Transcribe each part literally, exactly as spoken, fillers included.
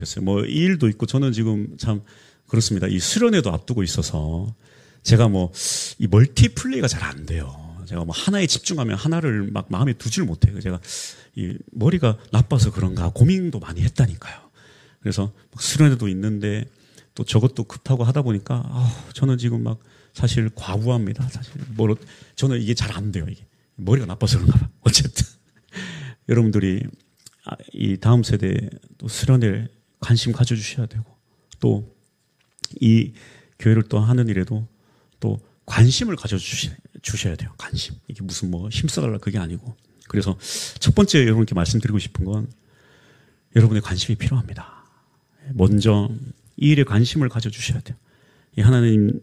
그래서 뭐 이 일도 있고 저는 지금 참 그렇습니다. 이 수련회도 앞두고 있어서 제가 뭐 이 멀티플레이가 잘 안 돼요. 제가 뭐 하나에 집중하면 하나를 막 마음에 두지를 못해요. 제가 이 머리가 나빠서 그런가 고민도 많이 했다니까요. 그래서 수련회도 있는데 또 저것도 급하고 하다 보니까 아, 저는 지금 막 사실 과부합니다. 사실 뭐 저는 이게 잘 안 돼요. 이게 머리가 나빠서 그런가 봐. 어쨌든 여러분들이 이 다음 세대 또 수련회에 관심 가져주셔야 되고 또 이 교회를 또 하는 일에도 또 관심을 가져주셔야 돼요. 관심. 이게 무슨 뭐 힘써달라 그게 아니고. 그래서 첫 번째 여러분께 말씀드리고 싶은 건 여러분의 관심이 필요합니다. 먼저 이 일에 관심을 가져주셔야 돼요. 이 하나님의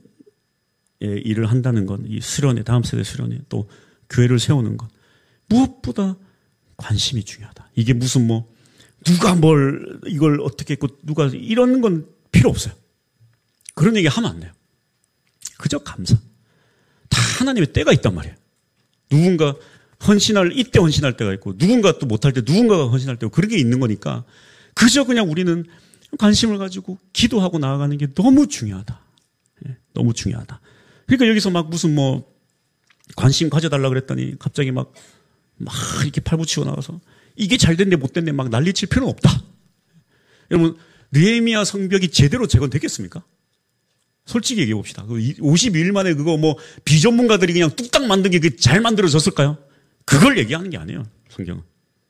일을 한다는 건 이 수련회, 다음 세대 수련회 또 교회를 세우는 것 무엇보다 관심이 중요하다. 이게 무슨 뭐 누가 뭘 이걸 어떻게 했고 누가 이런 건 필요 없어요. 그런 얘기 하면 안 돼요. 그저 감사. 다 하나님의 때가 있단 말이에요. 누군가 헌신할 이때 헌신할 때가 있고 누군가 또 못할 때 누군가가 헌신할 때고 그런 게 있는 거니까 그저 그냥 우리는 관심을 가지고 기도하고 나아가는 게 너무 중요하다. 예, 너무 중요하다. 그러니까 여기서 막 무슨 뭐 관심 가져달라 그랬더니 갑자기 막 막 이렇게 팔붙이고 나가서 이게 잘 됐네 못 됐네 막 난리칠 필요는 없다. 여러분 느헤미야 성벽이 제대로 재건되겠습니까? 솔직히 얘기해 봅시다. 오십이 일 만에 그거 뭐 비전문가들이 그냥 뚝딱 만든 게 잘 만들어졌을까요? 그걸 얘기하는 게 아니에요. 성경은.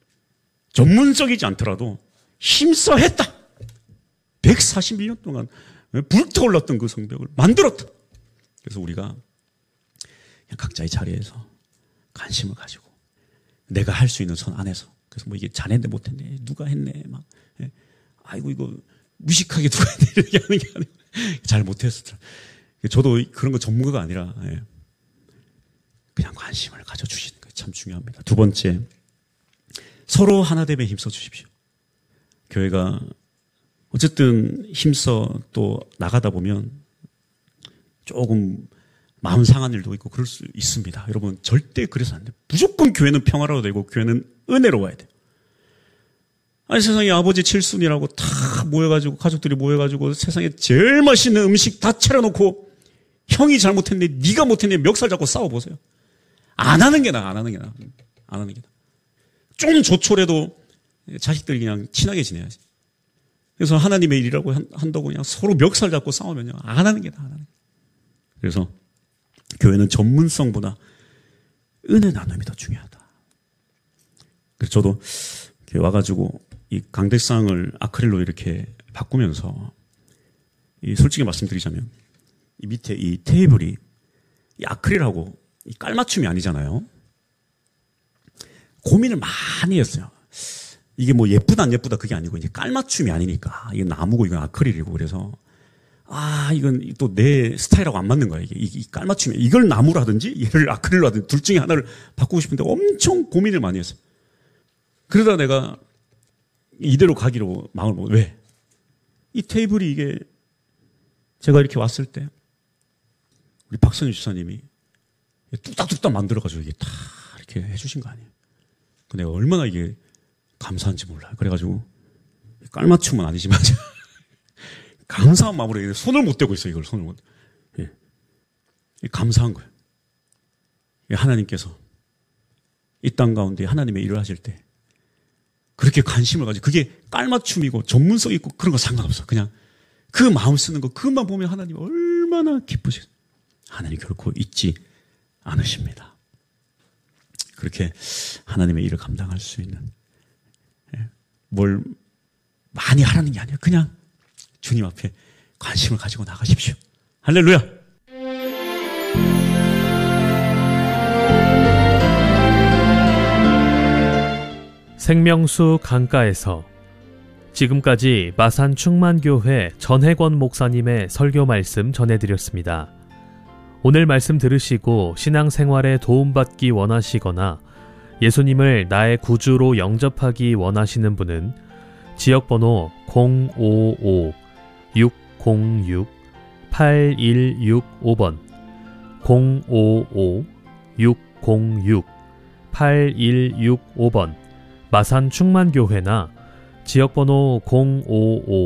전문적이지 않더라도 힘써 했다. 백사십일 년 동안 불타올랐던 그 성벽을 만들었다. 그래서 우리가 그냥 각자의 자리에서 관심을 가지고 내가 할 수 있는 선 안에서 그래서 뭐 이게 잘했네 못했네 누가 했네 막 예. 아이고 이거 무식하게 누가 했네 이렇게 하는 게 아니고 잘 못했어. 저도 그런 거 전문가가 아니라 예. 그냥 관심을 가져주시는 게 참 중요합니다. 두 번째, 서로 하나됨에 힘써 주십시오. 교회가 어쨌든 힘써 또 나가다 보면 조금 마음 상한 일도 있고 그럴 수 있습니다. 여러분 절대 그래서 안 돼요. 무조건 교회는 평화로워야 되고 교회는 은혜로워야 돼요. 아니 세상에 아버지 칠순이라고 다 모여가지고 가족들이 모여가지고 세상에 제일 맛있는 음식 다 차려놓고 형이 잘못했네 네가 못했네 멱살 잡고 싸워보세요. 안 하는 게 나아. 안 하는 게 나아. 안 하는 게 나아. 좀 조촐해도 자식들이 그냥 친하게 지내야지. 그래서 하나님의 일이라고 한다고 그냥 서로 멱살 잡고 싸우면요 안 하는 게 나아. 안 하는 게. 그래서 교회는 전문성보다 은혜 나눔이 더 중요하다. 그래서 저도 와가지고 이 강대상을 아크릴로 이렇게 바꾸면서 이 솔직히 말씀드리자면 이 밑에 이 테이블이 이 아크릴하고 이 깔맞춤이 아니잖아요. 고민을 많이 했어요. 이게 뭐 예쁘다 안 예쁘다 그게 아니고 이제 깔맞춤이 아니니까 이건 나무고 이건 아크릴이고 그래서 아 이건 또 내 스타일하고 안 맞는 거야 이게 이 깔맞춤이 이걸 나무로 하든지 얘를 아크릴로 하든지 둘 중에 하나를 바꾸고 싶은데 엄청 고민을 많이 했어요. 그러다 내가 이대로 가기로 마음을 먹어. 왜? 이 테이블이 이게 제가 이렇게 왔을 때 우리 박선유 지사님이 뚝딱뚝딱 만들어가지고 이게 다 이렇게 해주신 거 아니에요. 내가 얼마나 이게 감사한지 몰라요. 그래가지고 깔맞춤은 아니지만 감사한 마음으로 손을 못 대고 있어요. 이걸 손을 못. 예. 감사한 거예요. 하나님께서 이 땅 가운데 하나님의 일을 하실 때 그렇게 관심을 가지고 그게 깔맞춤이고 전문성 있고 그런 거 상관없어. 그냥 그 마음 쓰는 거 그것만 보면 하나님 얼마나 기쁘시겠어요. 하나님 결코 잊지 않으십니다. 그렇게 하나님의 일을 감당할 수 있는 뭘 많이 하라는 게 아니에요. 그냥 주님 앞에 관심을 가지고 나가십시오. 할렐루야. 생명수 강가에서 지금까지 마산 충만교회 전혜권 목사님의 설교 말씀 전해드렸습니다. 오늘 말씀 들으시고 신앙생활에 도움받기 원하시거나 예수님을 나의 구주로 영접하기 원하시는 분은 지역번호 공오오 육공육 팔일육오 번 공오오 육공육 팔일육오 번 마산 충만교회나 지역번호 공오오